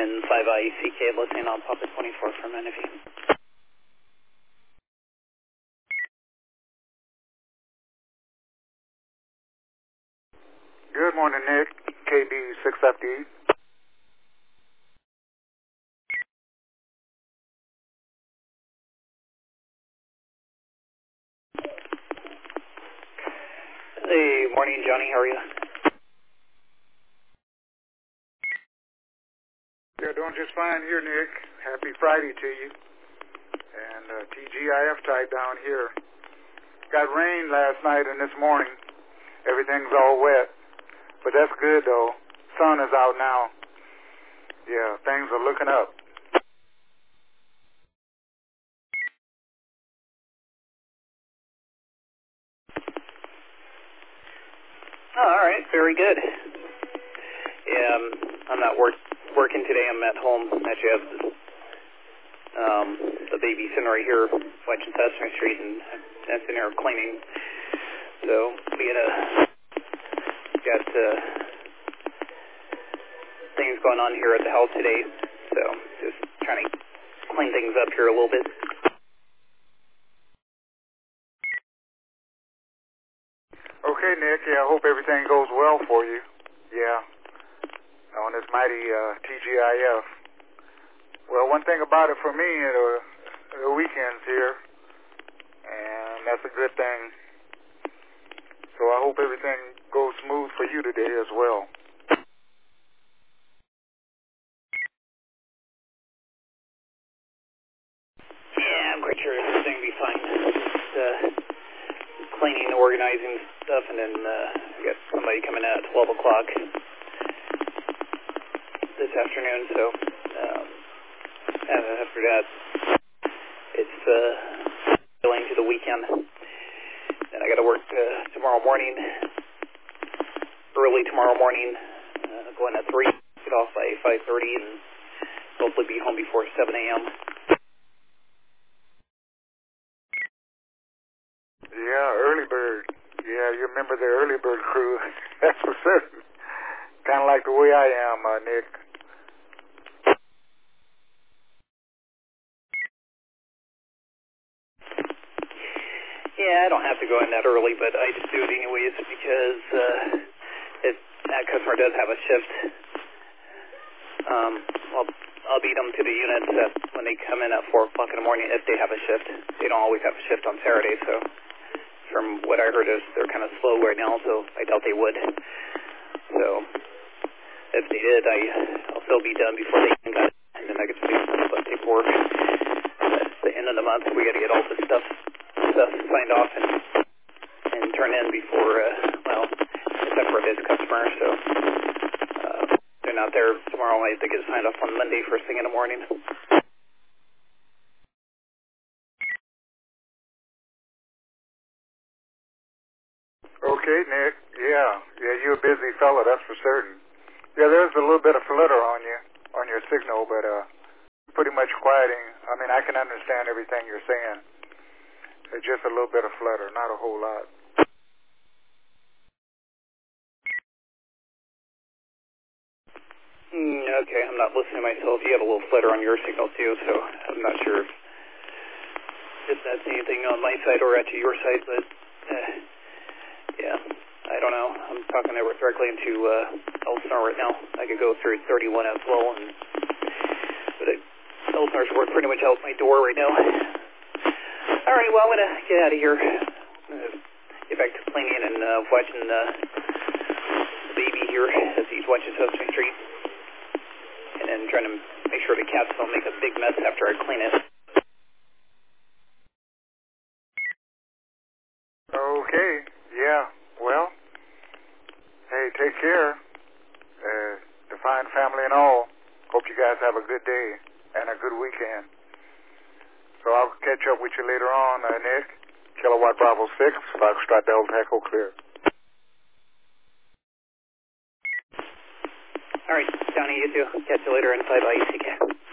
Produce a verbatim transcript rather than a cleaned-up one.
and five I C K, listening on Papa twenty-four for Menifee. Good morning, Nick. K B six F D. Hey, morning, Johnny. How are you? Yeah, doing just fine here, Nick. Happy Friday to you. And uh, T G I F type down here. Got rain last night and this morning. Everything's all wet. But that's good, though. Sun is out now. Yeah, things are looking up. Oh, all right. Very good. Yeah, um, I'm not work, working today. I'm at home. Actually, I have um, the baby sitting right here watching Sesame Street, and I'm sitting here cleaning. So, we had a, got uh, things going on here at the house today. So, just trying to clean things up here a little bit. Okay, Nick. Yeah, I hope everything goes well for you. Yeah. On this mighty uh, T G I F. Well, one thing about it for me, uh, the weekend's here, and that's a good thing. So I hope everything goes smooth for you today as well. Yeah, I'm quite sure everything will be fine. Just uh, cleaning, organizing stuff, and then uh, I got somebody coming out at twelve o'clock this afternoon, so um, after that, it's uh, going to the weekend. And I got to work uh, tomorrow morning, early tomorrow morning, uh, going at three, get off by five thirty, and hopefully be home before seven a.m. Yeah, early bird. Yeah, you remember the early bird crew. That's for certain. Kind of like the way I am, uh, Nick. Yeah, I don't have to go in that early, but I just do it anyways because uh, it, that customer does have a shift. Um, I'll, I'll beat them to the units that when they come in at four o'clock in the morning if they have a shift. They don't always have a shift on Saturday, so from what I heard is they're kind of slow right now, so I doubt they would. So if they did, I, I'll still be done before they even got it, and then I get to do some stuff paperwork. At the end of the month, we got to get all this stuff stuff signed off and and turned in before, uh, well, except for this customer, so uh, they're not there tomorrow. I have to get it signed off on Monday first thing in the morning. Okay, Nick. Yeah, yeah, you're a busy fella, that's for certain. Yeah, there's a little bit of flutter on you, on your signal, but uh, pretty much quieting. I mean, I can understand everything you're saying. It's just a little bit of flutter, not a whole lot. Mm, okay, I'm not listening to myself. You have a little flutter on your signal too, so I'm not sure if, if that's anything on my side or at your side, but uh, yeah, I don't know. I'm talking directly into uh, Elsinore right now. I could go through thirty-one as well, and but it, Elsinore's work pretty much out my door right now. All right, well, I'm going to get out of here, uh, get back to cleaning and uh, watching uh, the baby here as he's watching Sesame Street, and then trying to make sure the cats don't make a big mess after I clean it. Okay, yeah, well, hey, take care. Uh, the fine family and all. Hope you guys have a good day and a good weekend. So I'll catch up with you later on, uh, Nick. Kilowatt Bravo six, Foxtrot Delta Echo clear. All right, Johnny, you too. Catch you later in five I C K.